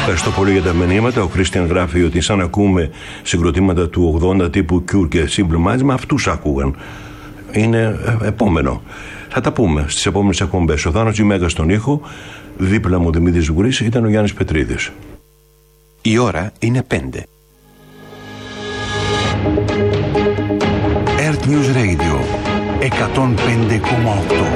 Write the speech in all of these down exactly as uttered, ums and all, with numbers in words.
Ευχαριστώ πολύ για τα μηνύματα. Ο Κρίστιαν γράφει ότι σαν ακούμε συγκροτήματα του ογδόντα τύπου Cure και Simple Minds, μα αυτούς άκουγαν. Είναι επόμενο. Θα τα πούμε στις επόμενες εκπομπές. Ο Θάνος Τζιμέγας στον ήχο, δίπλα μου Δημήτρης Βουγκρής, ήταν ο Γιάννης Πετρίδης. Η ώρα είναι πέντε. Earth News Radio εκατόν πέντε κόμμα οκτώ.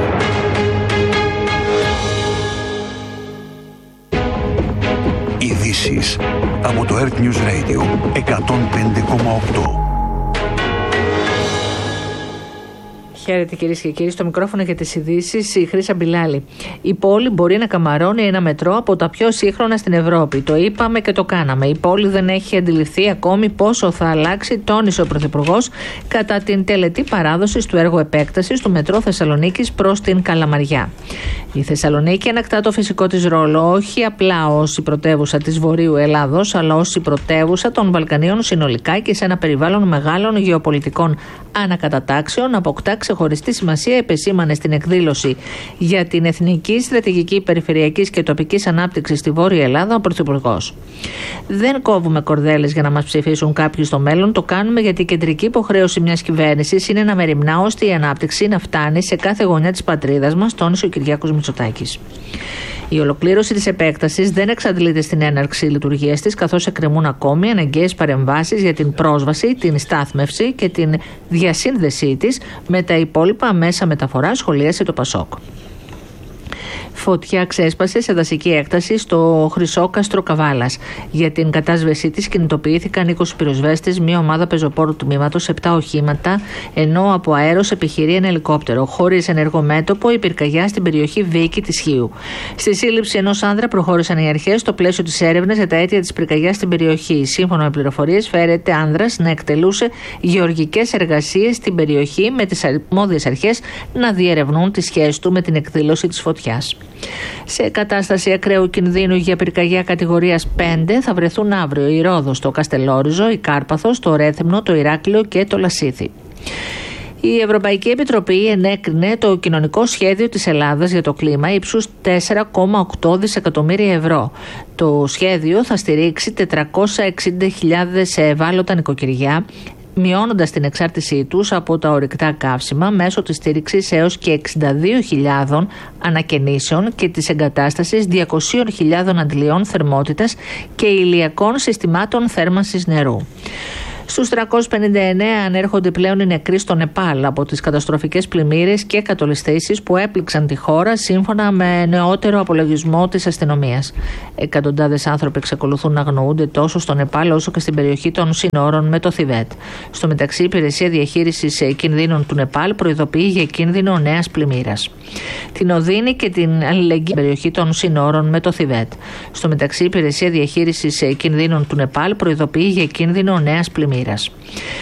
Ειδήσεις από το Earth News Radio εκατόν πέντε κόμμα οκτώ. Χαίρετε κυρίες και κύριοι, στο μικρόφωνο για τις ειδήσεις η Χρύσα Μπιλάλη. Η πόλη μπορεί να καμαρώνει ένα μετρό από τα πιο σύγχρονα στην Ευρώπη. Το είπαμε και το κάναμε. Η πόλη δεν έχει αντιληφθεί ακόμη πόσο θα αλλάξει, τόνισε ο Πρωθυπουργός κατά την τελετή παράδοση του έργου επέκτασης του μετρό Θεσσαλονίκης προς την Καλαμαριά. Η Θεσσαλονίκη ανακτά το φυσικό της ρόλο όχι απλά ως η πρωτεύουσα της Βορείου Ελλάδος, αλλά ως η πρωτεύουσα των Βαλκανίων συνολικά και σε ένα περιβάλλον μεγάλων γεωπολιτικών ανακατατάξεων. Αποκτά ξεχωριστή σημασία, επεσήμανε στην εκδήλωση για την Εθνική Στρατηγική Περιφερειακής και Τοπικής Ανάπτυξης στη Βόρεια Ελλάδα ο Πρωθυπουργός. Δεν κόβουμε κορδέλες για να μας ψηφίσουν κάποιοι στο μέλλον. Το κάνουμε γιατί η κεντρική υποχρέωση μιας κυβέρνησης είναι να μεριμνά ώστε η ανάπτυξη να φτάνει σε κάθε γωνιά της πατρίδας μας, τόνισε ο Κυριάκος Μητσοτάκης. Η ολοκλήρωση της επέκτασης δεν εξαντλείται στην έναρξη λειτουργίας της, καθώς εκκρεμούν ακόμη αναγκαίες παρεμβάσεις για την πρόσβαση, την στάθμευση και την διασύνδεσή της με τα υπόλοιπα μέσα μεταφοράς, σχολίασε το Πασόκ. Φωτιά ξέσπασε σε δασική έκταση στο Χρυσόκαστρο Καβάλας. Για την κατάσβεσή της κινητοποιήθηκαν είκοσι πυροσβέστες, μία ομάδα πεζοπόρου τμήματος, επτά οχήματα, ενώ από αέρος επιχειρεί ένα ελικόπτερο. Χωρίς ενεργό μέτωπο, η πυρκαγιά στην περιοχή Βίκη της Χίου. Στη σύλληψη ενός άνδρα προχώρησαν οι αρχές στο πλαίσιο της έρευνας για τα αίτια της πυρκαγιάς στην περιοχή. Σύμφωνα με πληροφορίες, φέρεται άνδρας να εκτελούσε γεωργικές εργασίες στην περιοχή, με τις αρμόδιες αρχές να διερευνούν τη σχέση του με την εκδήλωση της φωτιάς. Σε κατάσταση ακραίου κινδύνου για πυρκαγιά κατηγορίας πέντε θα βρεθούν αύριο η Ρόδος, το Καστελόριζο, η Κάρπαθος, το Ρέθυμνο, το Ηράκλειο και το Λασίθι. Η Ευρωπαϊκή Επιτροπή ενέκρινε το κοινωνικό σχέδιο της Ελλάδας για το κλίμα ύψους τέσσερα κόμμα οκτώ δισεκατομμύρια ευρώ. Το σχέδιο θα στηρίξει τετρακόσιες εξήντα χιλιάδες ευάλωτα νοικοκυριά, μειώνοντας την εξάρτησή τους από τα ορυκτά καύσιμα μέσω της στήριξης έως και εξήντα δύο χιλιάδες ανακαινήσεων και της εγκατάστασης διακόσιες χιλιάδες αντλιών θερμότητας και ηλιακών συστημάτων θέρμανσης νερού. Στους τριακόσιους πενήντα εννέα ανέρχονται πλέον οι νεκροί στο Νεπάλ από τις καταστροφικές πλημμύρες και κατολιστήσεις που έπληξαν τη χώρα, σύμφωνα με νεότερο απολογισμό της αστυνομίας. Εκατοντάδες άνθρωποι εξακολουθούν να αγνοούνται τόσο στο Νεπάλ όσο και στην περιοχή των συνόρων με το Θιβέτ. Στο μεταξύ, η Υπηρεσία Διαχείρισης Κινδύνων του Νεπάλ προειδοποιεί για κίνδυνο νέας πλημμύρας. Την Οδύνη και την αλληλεγγύη περιοχή των συνόρων με το Θιβέτ. Στο μεταξύ, η Υπηρεσία Διαχείρισης Κινδύνων του Νεπάλ προειδοποιεί για κίνδυνο νέας πλημμύρας.